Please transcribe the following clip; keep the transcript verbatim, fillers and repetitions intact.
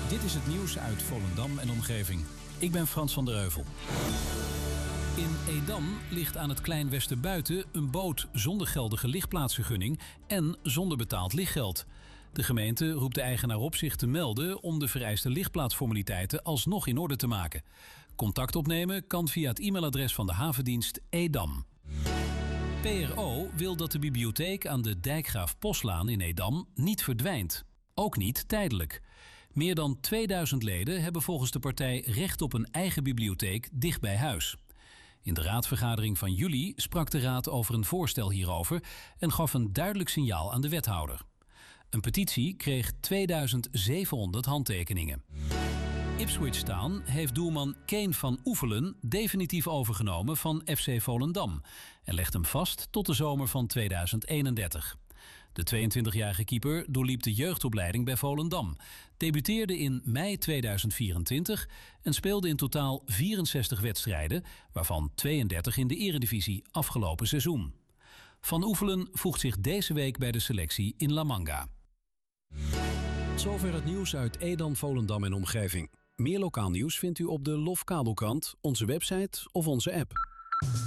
Dit is het nieuws uit Volendam en omgeving. Ik ben Frans van der Heuvel. In Edam ligt aan het Klein Westerbuiten een boot zonder geldige lichtplaatsvergunning en zonder betaald lichtgeld. De gemeente roept de eigenaar op zich te melden om de vereiste lichtplaatsformaliteiten alsnog in orde te maken. Contact opnemen kan via het e-mailadres van de havendienst Edam. P R O wil dat de bibliotheek aan de Dijkgraaf Poslaan in Edam niet verdwijnt. Ook niet tijdelijk. Meer dan tweeduizend leden hebben volgens de partij recht op een eigen bibliotheek dicht bij huis. In de raadsvergadering van juli sprak de raad over een voorstel hierover en gaf een duidelijk signaal aan de wethouder. Een petitie kreeg tweeduizend zevenhonderd handtekeningen. Ipswich Town heeft doelman Kane van Oefelen definitief overgenomen van F C Volendam en legt hem vast tot de zomer van tweeduizend eenendertig. De tweeëntwintigjarige keeper doorliep de jeugdopleiding bij Volendam, debuteerde in mei tweeduizend vierentwintig en speelde in totaal vierenzestig wedstrijden, waarvan tweeëndertig in de eredivisie afgelopen seizoen. Van Oefelen voegt zich deze week bij de selectie in La Manga. Zover het nieuws uit Edam, Volendam en omgeving. Meer lokaal nieuws vindt u op de Lof Kabelkrant, onze website of onze app.